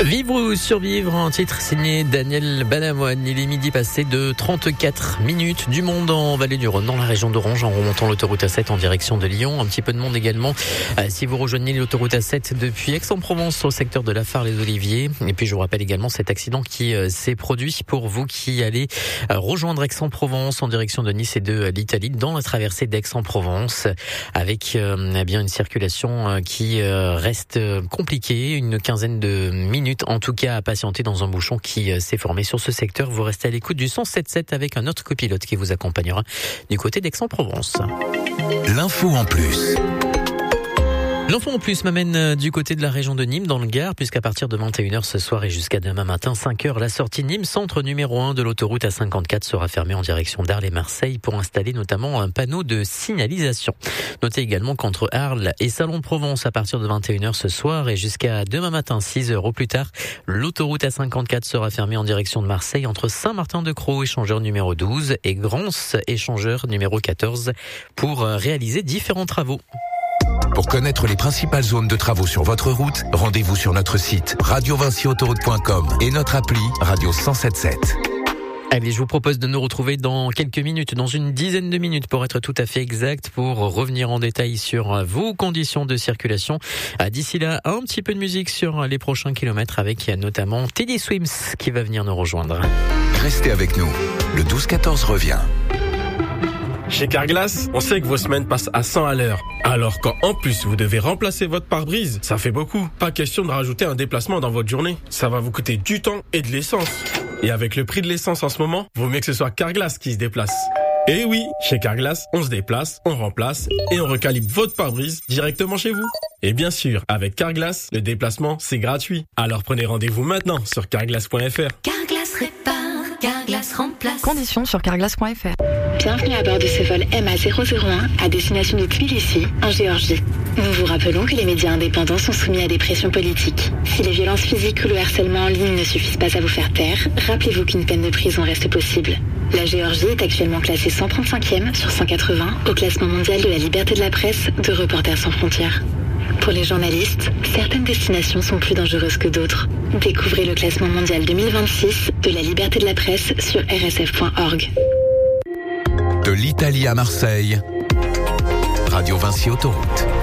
Vivre ou survivre, un titre signé Daniel Balavoine. Il est midi passé de 34 minutes. Du monde en Vallée du Rhône, dans la région d'Orange, en remontant l'autoroute A7 en direction de Lyon. Un petit peu de monde également si vous rejoignez l'autoroute A7 depuis Aix-en-Provence au secteur de la Phare-les-Oliviers. Et puis je vous rappelle également cet accident qui s'est produit pour vous qui allez rejoindre Aix-en-Provence en direction de Nice et de l'Italie dans la traversée d'Aix-en-Provence avec bien une circulation qui reste compliquée, une quinzaine de minutes en tout cas à patienter dans un bouchon qui s'est formé sur ce secteur. Vous restez à l'écoute du 107.7 avec un autre copilote qui vous accompagnera du côté d'Aix-en-Provence. L'info en plus. L'info en plus m'amène du côté de la région de Nîmes dans le Gard, puisqu'à partir de 21h ce soir et jusqu'à demain matin 5h, la sortie Nîmes centre numéro 1 de l'autoroute A54 sera fermée en direction d'Arles et Marseille pour installer notamment un panneau de signalisation. Notez également qu'entre Arles et Salon de Provence à partir de 21h ce soir et jusqu'à demain matin 6h au plus tard, l'autoroute A54 sera fermée en direction de Marseille entre Saint-Martin-de-Crau, échangeur numéro 12 et Grance, échangeur numéro 14 pour réaliser différents travaux. Pour connaître les principales zones de travaux sur votre route, rendez-vous sur notre site radiovinciautoroute.com et notre appli Radio 107.7. Allez, je vous propose de nous retrouver dans quelques minutes, dans une dizaine de minutes pour être tout à fait exact, pour revenir en détail sur vos conditions de circulation. D'ici là, un petit peu de musique sur les prochains kilomètres avec notamment Teddy Swims qui va venir nous rejoindre. Restez avec nous, le 12-14 revient. Chez Carglass, on sait que vos semaines passent à 100 à l'heure. Alors quand en plus vous devez remplacer votre pare-brise, ça fait beaucoup. Pas question de rajouter un déplacement dans votre journée. Ça va vous coûter du temps et de l'essence. Et avec le prix de l'essence en ce moment, vaut mieux que ce soit Carglass qui se déplace. Et oui, chez Carglass, on se déplace, on remplace et on recalibre votre pare-brise directement chez vous. Et bien sûr, avec Carglass, le déplacement, c'est gratuit. Alors prenez rendez-vous maintenant sur carglass.fr. Carglass répare, Carglass remplace. Conditions sur carglass.fr. Bienvenue à bord de ce vol MA001 à destination de Tbilissi, en Géorgie. Nous vous rappelons que les médias indépendants sont soumis à des pressions politiques. Si les violences physiques ou le harcèlement en ligne ne suffisent pas à vous faire taire, rappelez-vous qu'une peine de prison reste possible. La Géorgie est actuellement classée 135e sur 180 au classement mondial de la liberté de la presse de Reporters sans frontières. Pour les journalistes, certaines destinations sont plus dangereuses que d'autres. Découvrez le classement mondial 2026 de la liberté de la presse sur rsf.org. De l'Italie à Marseille, Radio Vinci Autoroute.